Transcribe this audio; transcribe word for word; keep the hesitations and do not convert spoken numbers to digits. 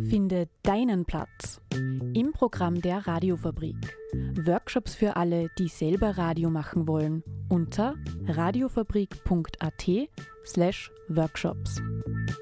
Finde deinen Platz im Programm der Radiofabrik. Workshops für alle, die selber Radio machen wollen, unter radiofabrik punkt at slash workshops.